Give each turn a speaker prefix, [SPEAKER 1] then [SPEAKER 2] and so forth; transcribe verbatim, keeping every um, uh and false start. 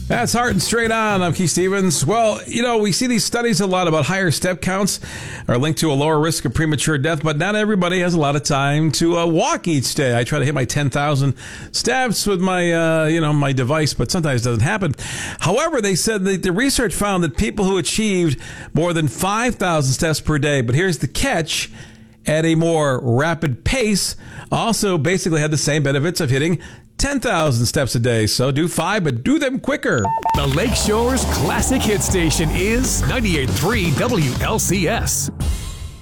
[SPEAKER 1] That's Heart and Straight On. I'm Keith Stevens. Well, you know, we see these studies a lot about higher step counts are linked to a lower risk of premature death, but not everybody has a lot of time to uh, walk each day. I try to hit my ten thousand steps with my, uh, you know, my device, but sometimes it doesn't happen. However, they said that the research found that people who achieved more than five thousand steps per day, but here's the catch, at a more rapid pace, also basically had the same benefits of hitting ten thousand steps a day. So do five, but do them quicker.
[SPEAKER 2] The Lakeshore's classic hit station is ninety-eight point three W L C S.